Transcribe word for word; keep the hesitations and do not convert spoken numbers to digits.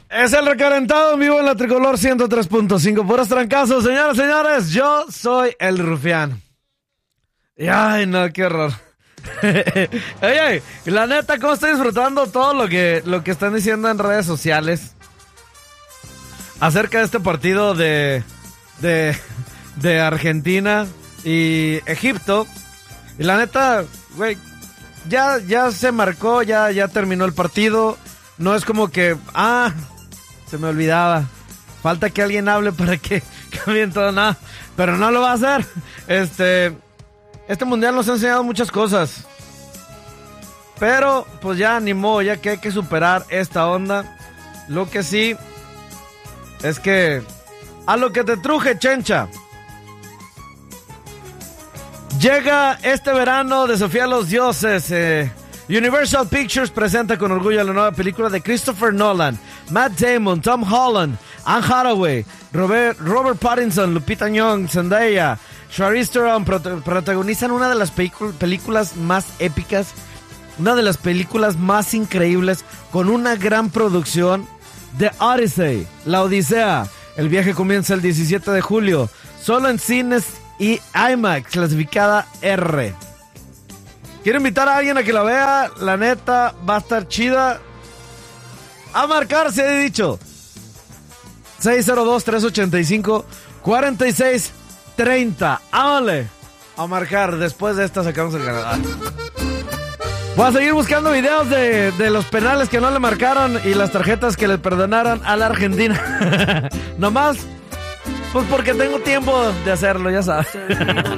Es el recalentado en vivo en la Tricolor ciento tres punto cinco. Puros trancazos, señoras y señores. Yo soy el Rufián. Y ay, no, qué horror. Oye, la neta, ¿cómo estoy disfrutando todo lo que, lo que están diciendo en redes sociales acerca de este partido de, de, de Argentina y Egipto? Y la neta, güey, ya, ya se marcó, ya, ya terminó el partido. No es como que, ah, se me olvidaba. Falta que alguien hable para que cambien todo, nada. Pero no lo va a hacer. Este, este mundial nos ha enseñado muchas cosas. Pero, pues ya ni modo, ya que hay que superar esta onda. Lo que sí es que a lo que te truje, chencha. Llega este verano Desafía a los Dioses. Eh, Universal Pictures presenta con orgullo la nueva película de Christopher Nolan, Matt Damon, Tom Holland, Anne Hathaway, Robert, Robert Pattinson, Lupita Nyong'o, Zendaya, Charlize Theron prot- protagonizan una de las pelicu- películas más épicas, una de las películas más increíbles, con una gran producción, The Odyssey, La Odisea. El viaje comienza el diecisiete de julio, solo en cines y IMAX, clasificada R. Quiero invitar a alguien a que la vea. La neta, va a estar chida. A marcar, se he dicho. seis cero dos, tres ocho cinco, cuatro seis tres cero. ¡Ámale! A marcar. Después de esta sacamos el ganador. Voy a seguir buscando videos de, de los penales que no le marcaron y las tarjetas que le perdonaron a la Argentina. Nomás, pues porque tengo tiempo de hacerlo, ya sabes.